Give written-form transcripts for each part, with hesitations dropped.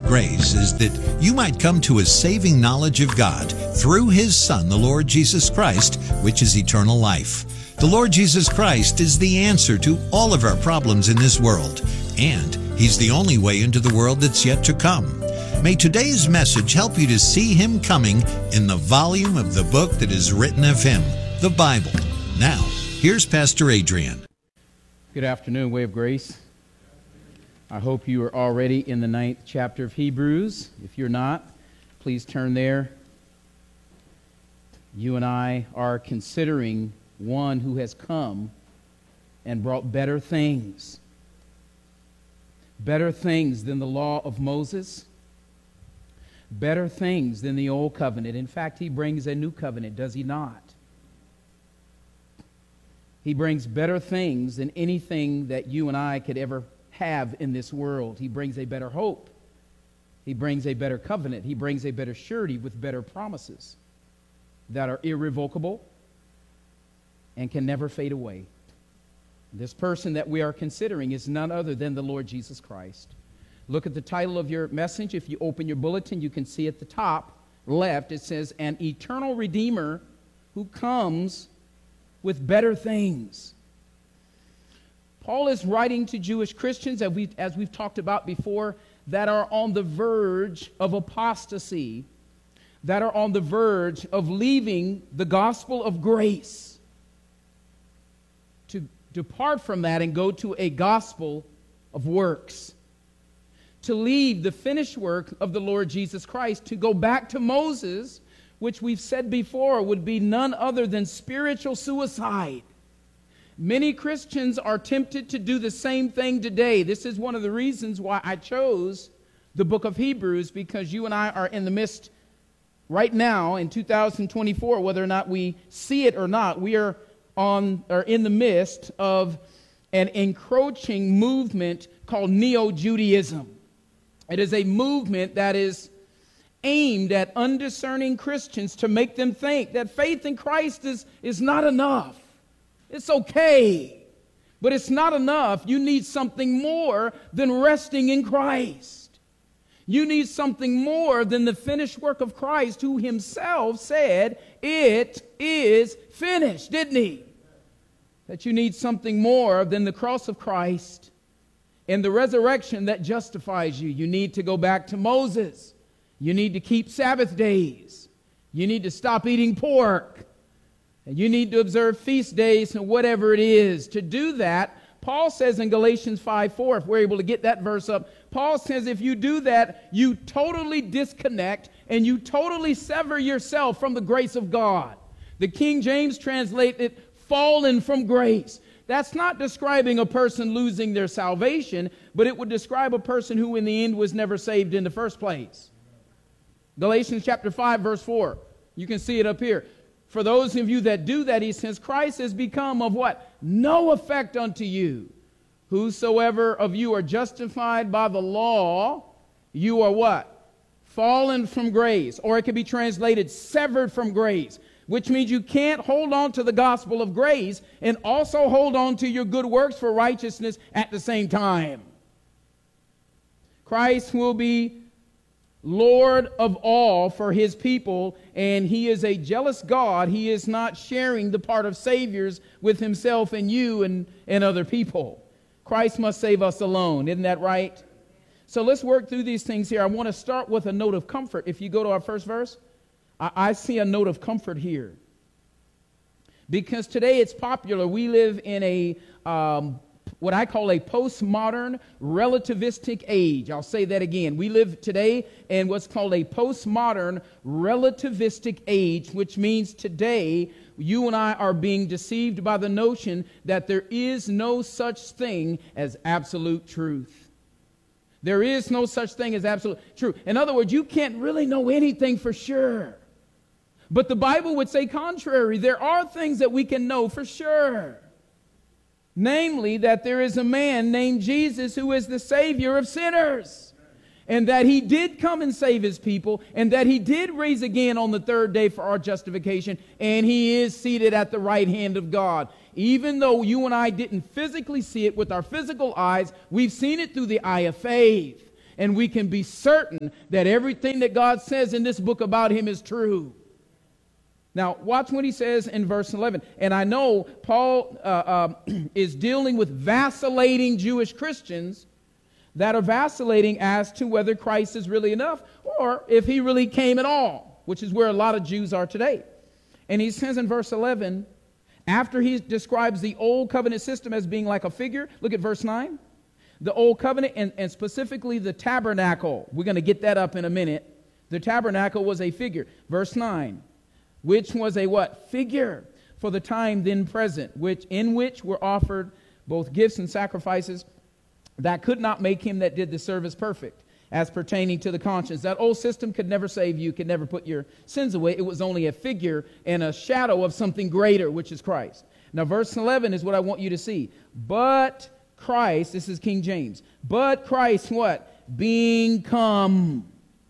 grace is that you might come to a saving knowledge of God through His Son, the Lord Jesus Christ, which is eternal life. The Lord Jesus Christ is the answer to all of our problems in this world, and He's the only way into the world that's yet to come. May today's message help you to see Him coming in the volume of the book that is written of Him, the Bible. Now, here's Pastor Adrian. Good afternoon, Way of Grace. I hope you are already in the 9th chapter of Hebrews. If you're not, please turn there. You and I are considering one who has come and brought better things than the law of Moses, better things than the old covenant. In fact, He brings a new covenant, does He not? He brings better things than anything that you and I could ever have in this world. He brings a better hope. He brings a better covenant. He brings a better surety with better promises that are irrevocable and can never fade away. This person that we are considering is none other than the Lord Jesus Christ. Look at the title of your message. If you open your bulletin, you can see at the top left, it says, "An eternal Redeemer who comes with better things." Paul is writing to Jewish Christians, as we've talked about before, that are on the verge of apostasy, that are on the verge of leaving the gospel of grace, to depart from that and go to a gospel of works, to leave the finished work of the Lord Jesus Christ, to go back to Moses, which we've said before would be none other than spiritual suicide. Many Christians are tempted to do the same thing today. This is one of the reasons why I chose the book of Hebrews, because you and I are in the midst right now in 2024, whether or not we see it or not, we are in the midst of an encroaching movement called Neo-Judaism. It is a movement that is aimed at undiscerning Christians to make them think that faith in Christ is not enough. It's okay, but it's not enough. You need something more than resting in Christ. You need something more than the finished work of Christ, who Himself said, "It is finished," didn't He? That you need something more than the cross of Christ and the resurrection that justifies you. You need to go back to Moses. You need to keep Sabbath days. You need to stop eating pork. And you need to observe feast days and whatever it is. To do that, Paul says in Galatians 5:4, if we're able to get that verse up, Paul says if you do that, you totally disconnect and you totally sever yourself from the grace of God. The King James translates it, fallen from grace. That's not describing a person losing their salvation, but it would describe a person who in the end was never saved in the first place. Galatians chapter 5, verse 4. You can see it up here. For those of you that do that, he says, Christ has become of what? No effect unto you. Whosoever of you are justified by the law, you are what? Fallen from grace. Or it could be translated severed from grace, which means you can't hold on to the gospel of grace and also hold on to your good works for righteousness at the same time. Christ will be Lord of all for His people, and He is a jealous God. He is not sharing the part of saviors with Himself and you and other people. Christ must save us alone. Isn't that right? So let's work through these things here. I want to start with a note of comfort. If you go to our first verse, I see a note of comfort here. Because today it's popular. We live in a what I call a postmodern relativistic age. I'll say that again. We live today in what's called a postmodern relativistic age, which means today you and I are being deceived by the notion that there is no such thing as absolute truth. There is no such thing as absolute truth. In other words, you can't really know anything for sure. But the Bible would say contrary. There are things that we can know for sure. Namely, that there is a man named Jesus who is the Savior of sinners. And that He did come and save His people. And that He did raise again on the third day for our justification. And He is seated at the right hand of God. Even though you and I didn't physically see it with our physical eyes, we've seen it through the eye of faith. and we can be certain that everything that God says in this book about him is true. Now, watch what he says in verse 11. And I know Paul is dealing with vacillating Jewish Christians that are vacillating as to whether Christ is really enough or if he really came at all, which is where a lot of Jews are today. And he says in verse 11, after he describes the old covenant system as being like a figure, look at verse 9. The old covenant and specifically the tabernacle. We're going to get that up in a minute. The tabernacle was a figure. Verse 9. Which was a what? Figure for the time then present, in which were offered both gifts and sacrifices that could not make him that did the service perfect, as pertaining to the conscience. That old system could never save you, could never put your sins away. It was only a figure and a shadow of something greater, which is Christ. Now, verse 11 is what I want you to see. But Christ, this is King James, but Christ what? Being come.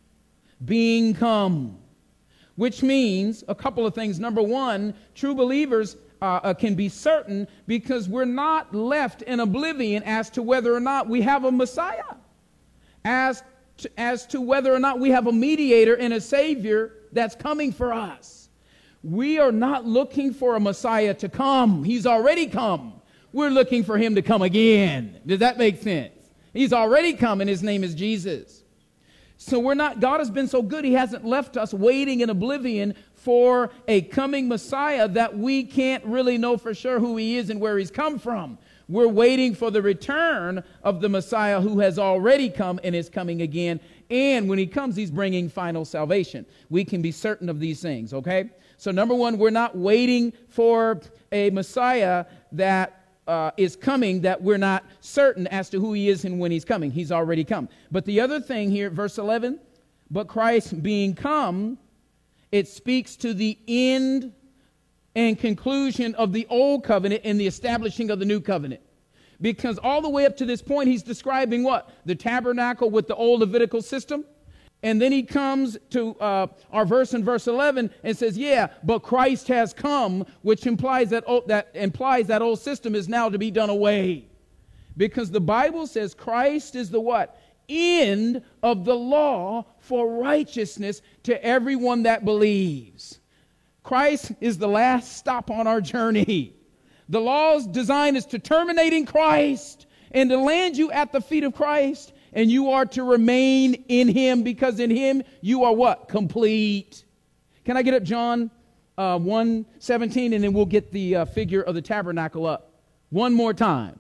Which means a couple of things. Number one, true believers can be certain because we're not left in oblivion as to whether or not we have a Messiah, as to whether or not we have a mediator and a Savior that's coming for us. We are not looking for a Messiah to come. He's already come. We're looking for him to come again. Does that make sense? He's already come, and his name is Jesus. So God has been so good, he hasn't left us waiting in oblivion for a coming Messiah that we can't really know for sure who he is and where he's come from. We're waiting for the return of the Messiah who has already come and is coming again. And when he comes, he's bringing final salvation. We can be certain of these things, okay? So number one, we're not waiting for a Messiah that is coming that we're not certain as to who he is and when he's coming. He's already come. But the other thing here, verse 11, but Christ being come, it speaks to the end and conclusion of the old covenant and the establishing of the new covenant. Because all the way up to this point, he's describing what? The tabernacle with the old Levitical system. And then he comes to our verse in verse 11 and says, yeah, but Christ has come, which implies that old system is now to be done away. Because the Bible says Christ is the what? End of the law for righteousness to everyone that believes. Christ is the last stop on our journey. The law's design is to terminate in Christ and to land you at the feet of Christ. And you are to remain in him because in him you are what? Complete. Can I get up John 1:17 and then we'll get the figure of the tabernacle up one more time.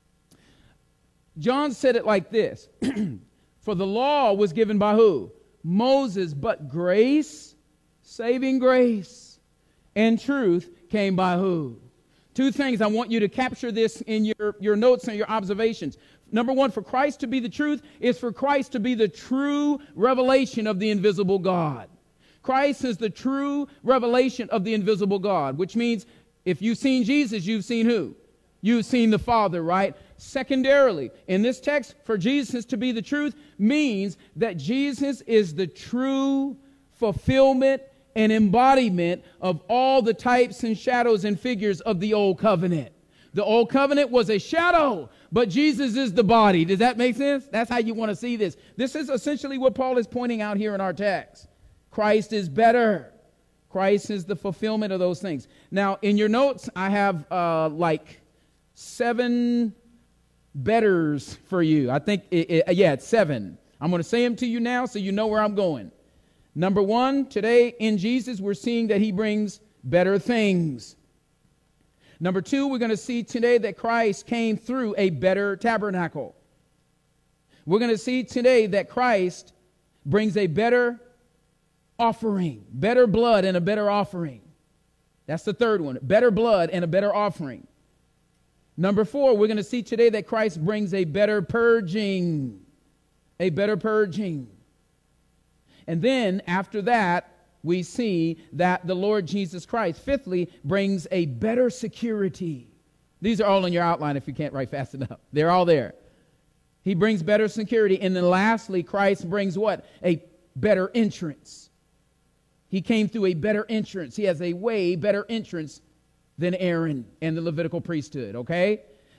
John said it like this. For the law was given by who? Moses, but grace, saving grace, and truth came by who? Two things. I want you to capture this in your notes and your observations. Number one, for Christ to be the truth is for Christ to be the true revelation of the invisible God. Christ is the true revelation of the invisible God, which means if you've seen Jesus, you've seen who? You've seen the Father, right? Secondarily, in this text, for Jesus to be the truth means that Jesus is the true fulfillment and embodiment of all the types and shadows and figures of the old covenant. The old covenant was a shadow, but Jesus is the body. Does that make sense? That's how you want to see this. This is essentially what Paul is pointing out here in our text. Christ is better. Christ is the fulfillment of those things. Now, in your notes, I have like 7 betters for you. I think, it's 7. I'm going to say them to you now so you know where I'm going. Number 1, today in Jesus, we're seeing that he brings better things. Number 2, we're going to see today that Christ came through a better tabernacle. We're going to see today that Christ brings a better offering, better blood and a better offering. That's the third one, better blood and a better offering. Number 4, we're going to see today that Christ brings a better purging, a better purging. And then after that, we see that the Lord Jesus Christ, fifthly, brings a better security. These are all in your outline if you can't write fast enough. They're all there. He brings better security. And then lastly, Christ brings what? A better entrance. He came through a better entrance. He has a way better entrance than Aaron and the Levitical priesthood, okay?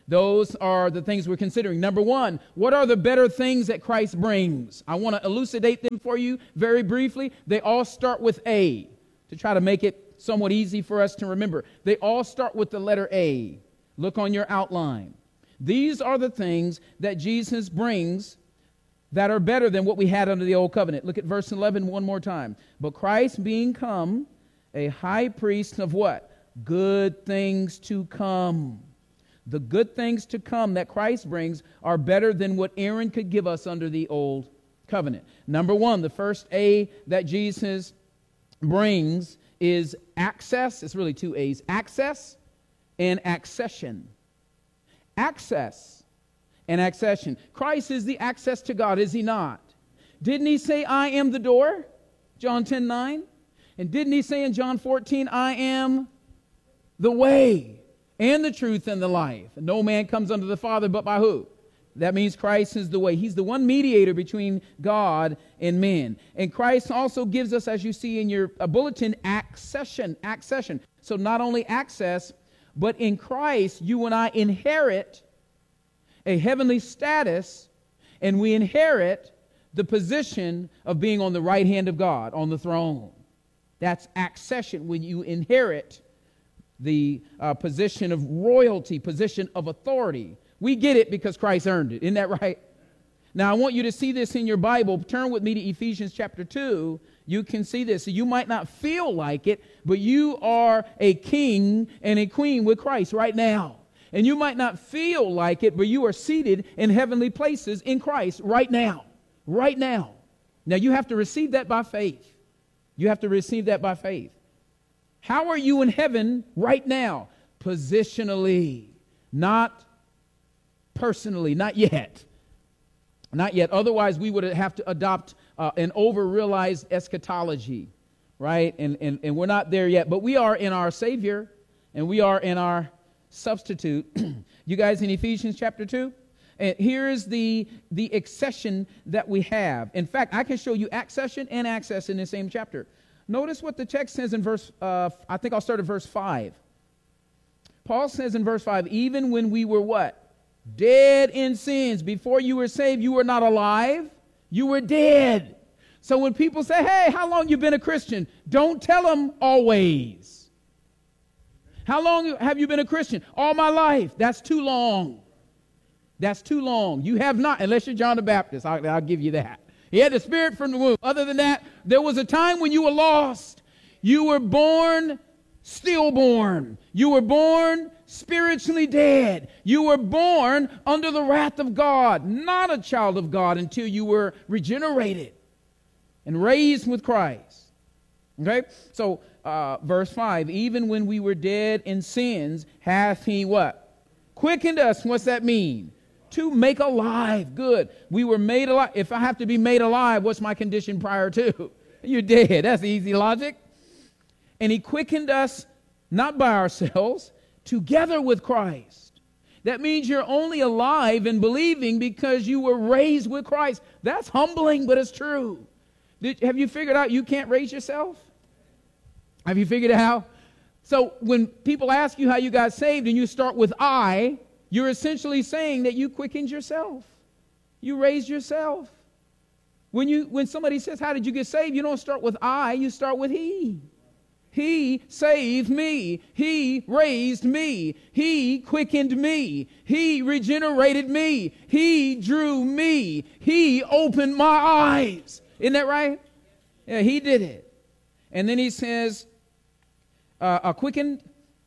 Those are the things we're considering. Number one, what are the better things that Christ brings? I want to elucidate them for you very briefly. They all start with A, to try to make it somewhat easy for us to remember. They all start with the letter A. Look on your outline. These are the things that Jesus brings that are better than what we had under the old covenant. Look at verse 11 one more time. But Christ being come a high priest of what? Good things to come. The good things to come that Christ brings are better than what Aaron could give us under the old covenant. Number one, the first A that Jesus brings is access. It's really two A's. Access and accession. Access and accession. Christ is the access to God, is he not? Didn't he say, I am the door? John 10:9. And didn't he say in John 14, I am the way and the truth and the life? And no man comes unto the Father but by who? That means Christ is the way. He's the one mediator between God and men. And Christ also gives us, as you see in your bulletin, accession. Accession. So not only access, but in Christ, you and I inherit a heavenly status, and we inherit the position of being on the right hand of God, on the throne. That's accession, when you inherit the position of royalty, position of authority. We get it because Christ earned it. Isn't that right? Now, I want you to see this in your Bible. Turn with me to Ephesians chapter 2. You can see this. So you might not feel like it, but you are a king and a queen with Christ right now. And you might not feel like it, but you are seated in heavenly places in Christ right now. Right now. Now, you have to receive that by faith. You have to receive that by faith. How are you in heaven right now? Positionally, not personally, not yet. Not yet. Otherwise, we would have to adopt an over-realized eschatology, right? And we're not there yet. But we are in our Savior, and we are in our substitute. You guys in Ephesians chapter 2? And here is the accession that we have. In fact, I can show you accession and access in the same chapter. Notice what the text says in verse, I think I'll start at verse 5. Paul says in verse 5, even when we were what? Dead in sins. Before you were saved, you were not alive. You were dead. So when people say, hey, how long you been a Christian? Don't tell them always. How long have you been a Christian? All my life. That's too long. That's too long. You have not, unless you're John the Baptist. I'll give you that. He had the Spirit from the womb. Other than that, there was a time when you were lost. You were born stillborn. You were born spiritually dead. You were born under the wrath of God, not a child of God until you were regenerated and raised with Christ. Okay? So, verse 5, even when we were dead in sins, hath he what? Quickened us. What's that mean? To make alive. Good. We were made alive. If I have to be made alive, what's my condition prior to? You're dead. That's easy logic. And he quickened us, not by ourselves, together with Christ. That means you're only alive and believing because you were raised with Christ. That's humbling, but it's true. Have you figured out you can't raise yourself? Have you figured it out? So when people ask you how you got saved and you start with I, you're essentially saying that you quickened yourself. You raised yourself. When somebody says, how did you get saved? You don't start with I, you start with he. He saved me. He raised me. He quickened me. He regenerated me. He drew me. He opened my eyes. Isn't that right? Yeah, he did it. And then he says, quickened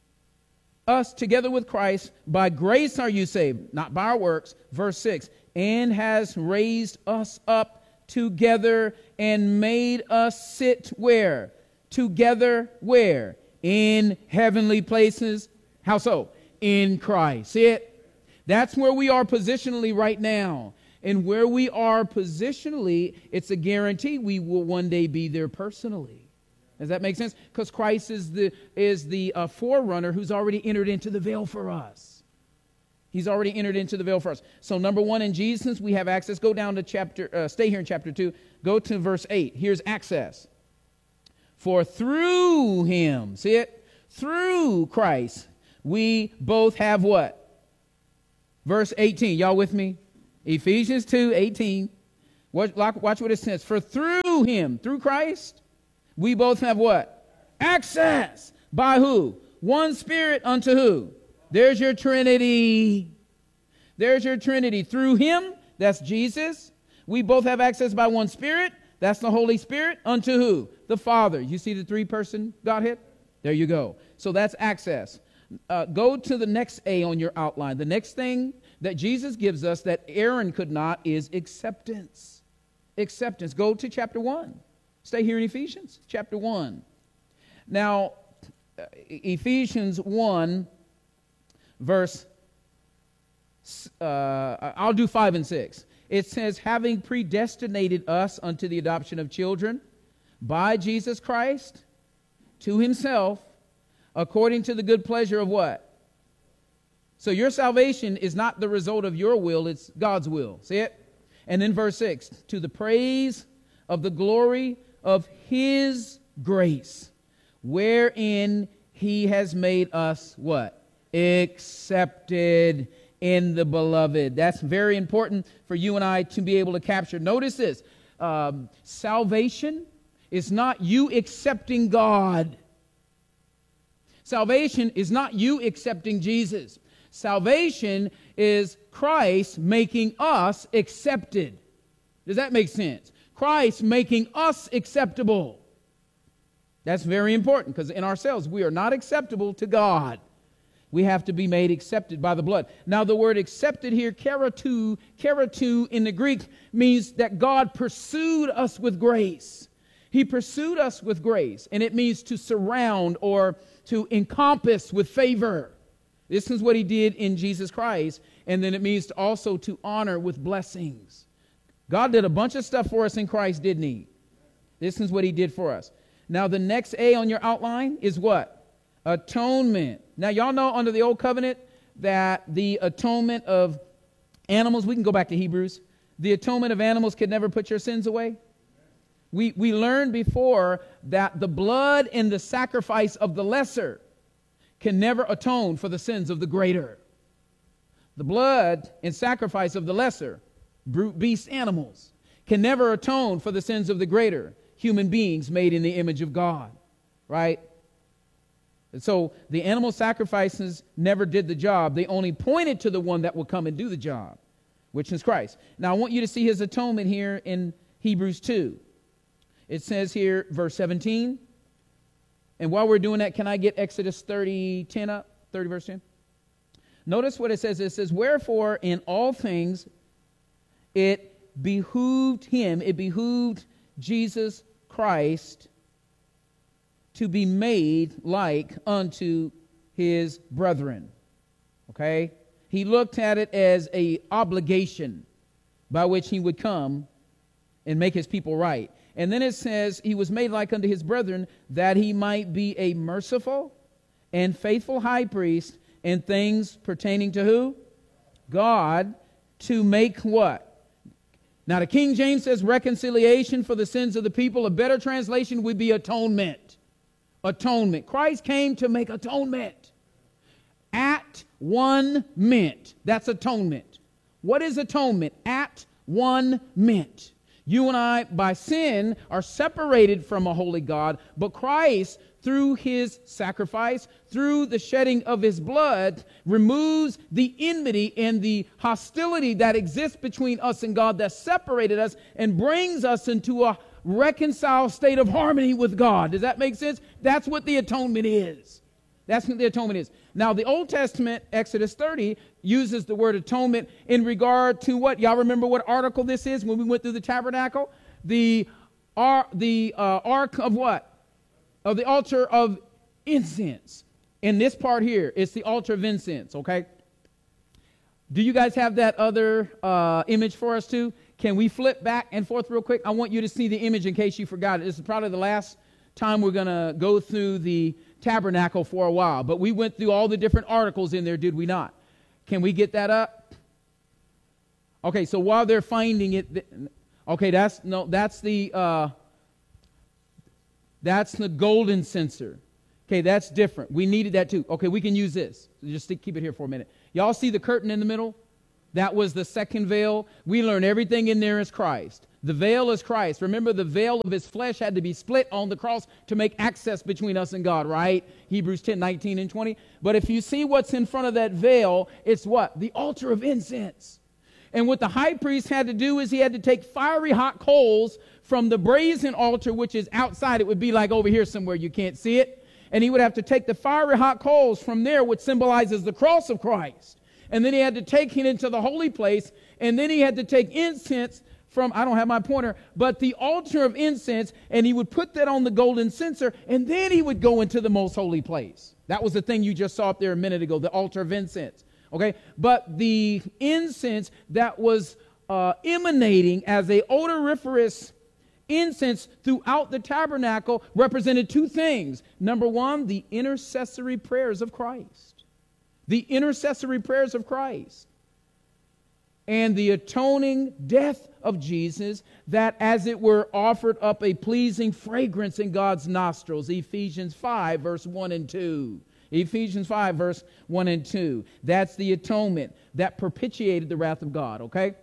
us together with Christ. By grace are you saved, not by our works. Verse 6, and has raised us up together and made us sit where? Together where? In heavenly places. How so? In Christ. See it? That's where we are positionally right now. And where we are positionally, it's a guarantee we will one day be there personally. Does that make sense? Because Christ is the forerunner who's already entered into the veil for us. He's already entered into the veil for us. So number one, in Jesus, we have access. Go down to stay here in chapter 2. Go to verse 8. Here's access. For through him, see it? Through Christ, we both have what? Verse 18. Y'all with me? Ephesians 2:18. Watch what it says. For through him, through Christ, we both have what? Access. By who? One Spirit unto who? There's your Trinity. There's your Trinity. Through him, that's Jesus. We both have access by one Spirit. That's the Holy Spirit. Unto who? The Father. You see the three-person Godhead? There you go. So that's access. Go to the next A on your outline. The next thing that Jesus gives us that Aaron could not is acceptance. Acceptance. Go to chapter 1. Stay here in Ephesians, chapter 1. Now, Ephesians 1, verse, I'll do 5 and 6. It says, having predestinated us unto the adoption of children by Jesus Christ to himself, according to the good pleasure of what? So your salvation is not the result of your will, it's God's will. See it? And then verse 6, to the praise of the glory of his grace, wherein he has made us what? Accepted in the beloved. That's very important for you and I to be able to capture. Notice this. Salvation is not you accepting God. Salvation is not you accepting Jesus. Salvation is Christ making us accepted. Does that make sense? Christ making us acceptable. That's very important because in ourselves we are not acceptable to God. We have to be made accepted by the blood. Now the word accepted here, keratou in the Greek, means that God pursued us with grace. He pursued us with grace, and it means to surround or to encompass with favor. This is what he did in Jesus Christ, and then it means also to honor with blessings. God did a bunch of stuff for us in Christ, didn't he? This is what he did for us. Now the next A on your outline is what? Atonement. Now y'all know under the old covenant that the atonement of animals, we can go back to Hebrews, the atonement of animals could never put your sins away. We learned before that the blood and the sacrifice of the lesser can never atone for the sins of the greater. The blood and sacrifice of the lesser, brute beast animals, can never atone for the sins of the greater, human beings made in the image of God. Right? And so the animal sacrifices never did the job. They only pointed to the one that will come and do the job, which is Christ. Now I want you to see his atonement here in Hebrews 2. It says here, verse 17. And while we're doing that, can I get Exodus 30:10 up? 30 verse 10. Notice what it says. It says, wherefore in all things it behooved him, it behooved Jesus Christ to be made like unto his brethren. Okay? He looked at it as an obligation by which he would come and make his people right. And then it says, he was made like unto his brethren, that he might be a merciful and faithful high priest in things pertaining to who? God, to make what? Now the King James says reconciliation for the sins of the people. A better translation would be atonement. Atonement. Christ came to make atonement. At one mint. That's atonement. What is atonement? At one mint. You and I, by sin, are separated from a holy God, but Christ, through his sacrifice, through the shedding of his blood, removes the enmity and the hostility that exists between us and God that separated us and brings us into a reconciled state of harmony with God. Does that make sense? That's what the atonement is. That's what the atonement is. Now, the Old Testament, Exodus 30, uses the word atonement in regard to what? Y'all remember what article this is when we went through the tabernacle? The ark of what? Of the altar of incense. In this part here, it's the altar of incense, okay? Do you guys have that other image for us too? Can we flip back and forth real quick? I want you to see the image in case you forgot it. This is probably the last time we're going to go through the tabernacle for a while. But we went through all the different articles in there, did we not? Can we get that up? Okay, so while they're finding it, okay, that's the golden censer. Okay, that's different. We needed that too. Okay, we can use this. Just keep it here for a minute. Y'all see the curtain in the middle? That was the second veil. We learn everything in there is Christ. The veil is Christ. Remember, the veil of his flesh had to be split on the cross to make access between us and God, right? Hebrews 10, 19 and 20. But if you see what's in front of that veil, it's what? The altar of incense. And what the high priest had to do is he had to take fiery hot coals from the brazen altar, which is outside. It would be like over here somewhere. You can't see it. And he would have to take the fiery hot coals from there, which symbolizes the cross of Christ. And then he had to take it into the holy place. And then he had to take incense from, I don't have my pointer, but the altar of incense, and he would put that on the golden censer, and then he would go into the most holy place. That was the thing you just saw up there a minute ago, the altar of incense. Okay, but the incense that was emanating as a odoriferous incense throughout the tabernacle represented two things. Number one, the intercessory prayers of Christ. The intercessory prayers of Christ. And the atoning death of Jesus, that as it were offered up a pleasing fragrance in God's nostrils. Ephesians 5, verse 1 and 2. Ephesians 5, verse 1 and 2. That's the atonement that propitiated the wrath of God, okay?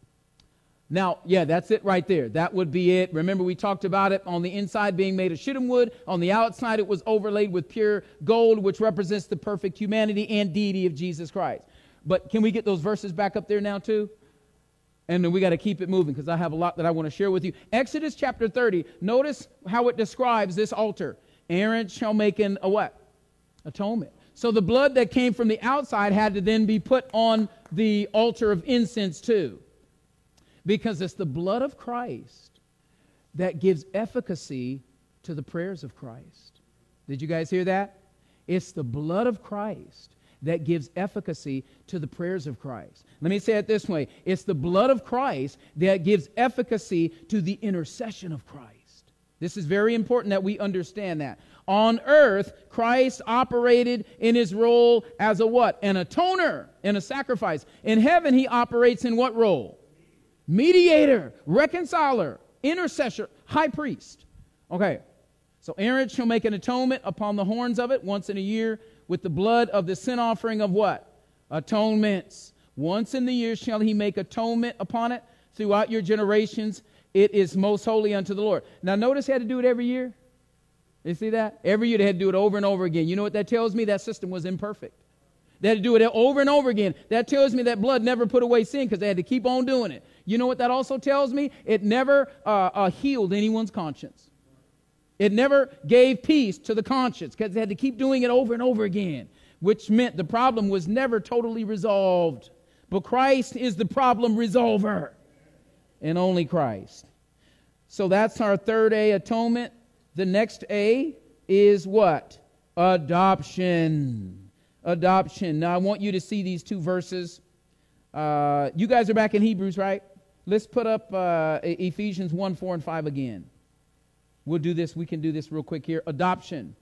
Now, yeah, that's it right there. That would be it. Remember, we talked about it on the inside being made of shittim wood. On the outside, it was overlaid with pure gold, which represents the perfect humanity and deity of Jesus Christ. But can we get those verses back up there now, too? And then we got to keep it moving because I have a lot that I want to share with you. Exodus chapter 30. Notice how it describes this altar. Aaron shall make a what? Atonement. So the blood that came from the outside had to then be put on the altar of incense too. Because it's the blood of Christ that gives efficacy to the prayers of Christ. Did you guys hear that? It's the blood of Christ that gives efficacy to the prayers of Christ. Let me say it this way. It's the blood of Christ that gives efficacy to the intercession of Christ. This is very important that we understand that. On earth, Christ operated in his role as a what? An atoner and a sacrifice. In heaven, he operates in what role? Mediator, reconciler, intercessor, high priest. Okay, so Aaron shall make an atonement upon the horns of it once in a year with the blood of the sin offering of what? Atonements. Once in the year shall he make atonement upon it throughout your generations. It is most holy unto the Lord. Now notice he had to do it every year. You see that? Every year they had to do it over and over again. You know what that tells me? That system was imperfect. They had to do it over and over again. That tells me that blood never put away sin because they had to keep on doing it. You know what that also tells me? It never healed anyone's conscience. It never gave peace to the conscience because they had to keep doing it over and over again, which meant the problem was never totally resolved. But Christ is the problem resolver, and only Christ. So that's our third A, atonement. The next A is what? Adoption. Adoption. Now I want you to see these two verses. You guys are back in Hebrews, right? Let's put up Ephesians 1, 4, and 5 again. We'll do this. We can do this real quick here. Adoption.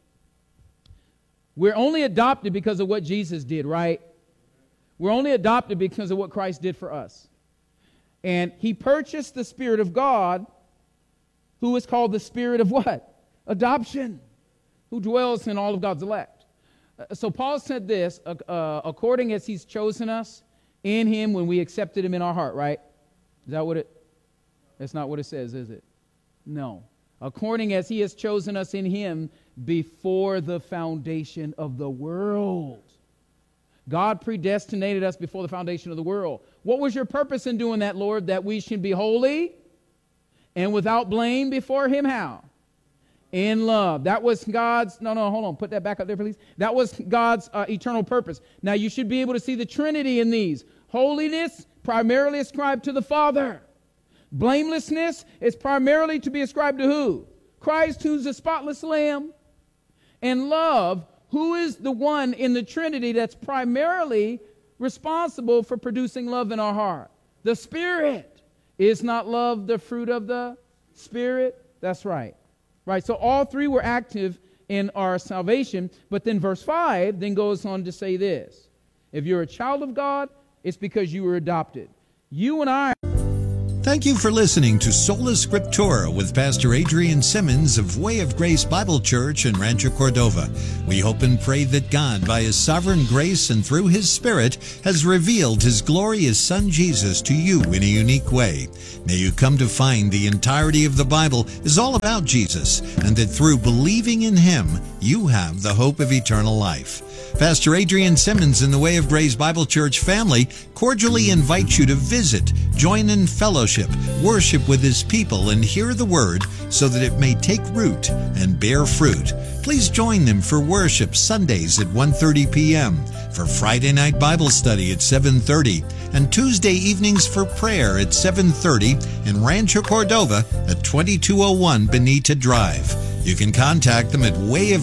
We're only adopted because of what Jesus did, right? We're only adopted because of what Christ did for us. And he purchased the Spirit of God, who is called the Spirit of what? Adoption, who dwells in all of God's elect. So Paul said this, according as he's chosen us in him when we accepted him in our heart, right? Is that what that's not what it says, is it? No. According as he has chosen us in him before the foundation of the world. God predestinated us before the foundation of the world. What was your purpose in doing that, Lord? That we should be holy and without blame before him. How? In love. That was God's, hold on, put that back up there, please. That was God's eternal purpose. Now you should be able to see the Trinity in these. Holiness, primarily ascribed to the Father. Blamelessness is primarily to be ascribed to who? Christ, who's the spotless Lamb. And love, who is the one in the Trinity that's primarily responsible for producing love in our heart? The Spirit. Is not love the fruit of the Spirit? That's right. Right, so all three were active in our salvation. But then verse 5 then goes on to say this. If you're a child of God, it's because you were adopted. You and I Thank you for listening to Sola Scriptura with Pastor Adrian Simmons of Way of Grace Bible Church in Rancho Cordova. We hope and pray that God, by His sovereign grace and through His Spirit, has revealed His glorious Son Jesus to you in a unique way. May you come to find the entirety of the Bible is all about Jesus, and that through believing in Him, you have the hope of eternal life. Pastor Adrian Simmons and the Way of Grace Bible Church family cordially invite you to visit, join in fellowship, worship with His people, and hear the Word so that it may take root and bear fruit. Please join them for worship Sundays at 1:30 p.m., for Friday night Bible study at 7:30, and Tuesday evenings for prayer at 7:30 in Rancho Cordova at 2201 Benita Drive. You can contact them at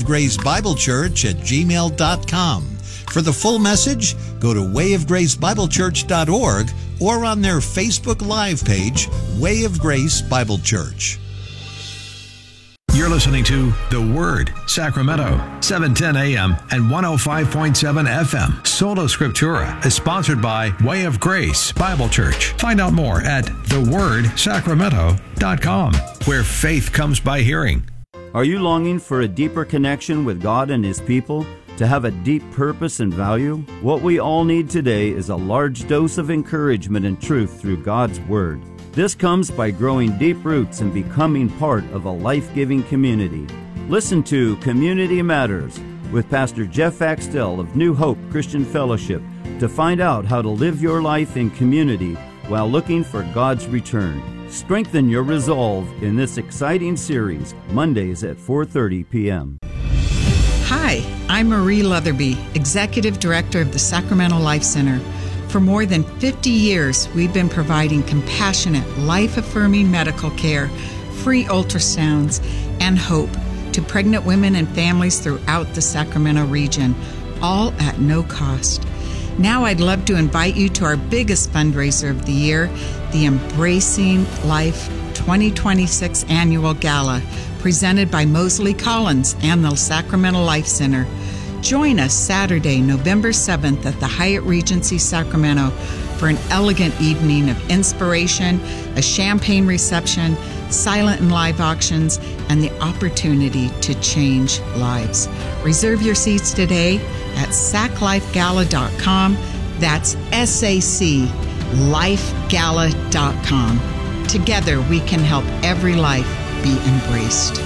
wayofgracebiblechurch@gmail.com. For the full message, go to wayofgracebiblechurch.org or on their Facebook Live page, Way of Grace Bible Church. You're listening to The Word, Sacramento, 710 AM and 105.7 FM. Sola Scriptura is sponsored by Way of Grace Bible Church. Find out more at thewordsacramento.com, where faith comes by hearing. Are you longing for a deeper connection with God and His people? To have a deep purpose and value? What we all need today is a large dose of encouragement and truth through God's Word. This comes by growing deep roots and becoming part of a life-giving community. Listen to Community Matters with Pastor Jeff Axtell of New Hope Christian Fellowship to find out how to live your life in community while looking for God's return. Strengthen your resolve in this exciting series, Mondays at 4:30 p.m. Hi, I'm Marie Leatherby, Executive Director of the Sacramento Life Center. For more than 50 years, we've been providing compassionate, life-affirming medical care, free ultrasounds, and hope to pregnant women and families throughout the Sacramento region, all at no cost. Now I'd love to invite you to our biggest fundraiser of the year, the Embracing Life 2026 Annual Gala, presented by Mosley Collins and the Sacramento Life Center. Join us Saturday, November 7th at the Hyatt Regency Sacramento for an elegant evening of inspiration, a champagne reception, silent and live auctions, and the opportunity to change lives. Reserve your seats today at saclifegala.com. That's SAClifegala.com. Together we can help every life be embraced.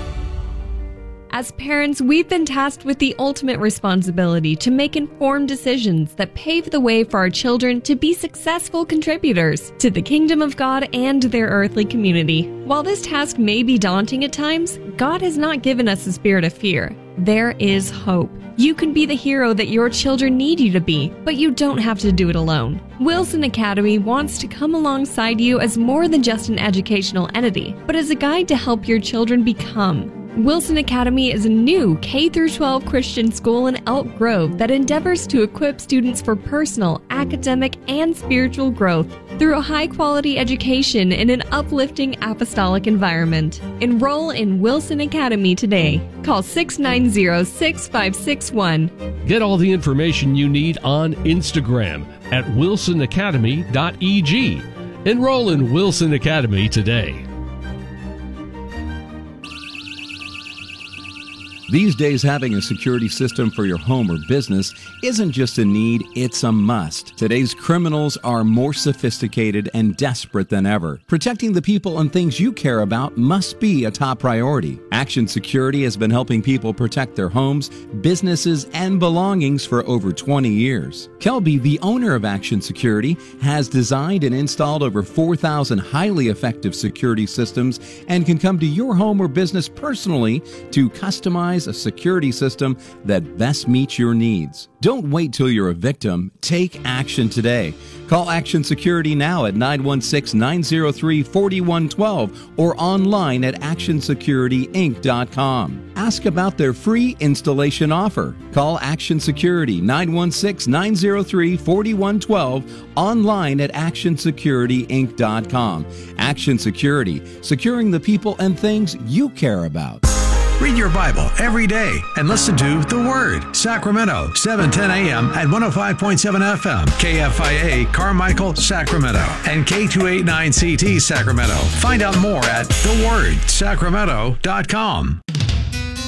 As parents, we've been tasked with the ultimate responsibility to make informed decisions that pave the way for our children to be successful contributors to the kingdom of God and their earthly community. While this task may be daunting at times, God has not given us a spirit of fear. There is hope. You can be the hero that your children need you to be, but you don't have to do it alone. Wilson Academy wants to come alongside you as more than just an educational entity, but as a guide to help your children become. Wilson Academy is a new K-12 Christian school in Elk Grove that endeavors to equip students for personal, academic, and spiritual growth through a high-quality education in an uplifting apostolic environment. Enroll in Wilson Academy today. Call 690-6561. Get all the information you need on Instagram at wilsonacademy.eg. Enroll in Wilson Academy today. These days, having a security system for your home or business isn't just a need, it's a must. Today's criminals are more sophisticated and desperate than ever. Protecting the people and things you care about must be a top priority. Action Security has been helping people protect their homes, businesses, and belongings for over 20 years. Kelby, the owner of Action Security, has designed and installed over 4,000 highly effective security systems and can come to your home or business personally to customize a security system that best meets your needs. Don't wait till you're a victim. Take action today. Call Action Security now at 916-903-4112 or online at actionsecurityinc.com. Ask about their free installation offer. Call Action Security 916-903-4112 online at actionsecurityinc.com. Action Security, securing the people and things you care about. Read your Bible every day and listen to The Word, Sacramento, 710 a.m. at 105.7 FM, KFIA Carmichael, Sacramento, and K289CT Sacramento. Find out more at thewordsacramento.com.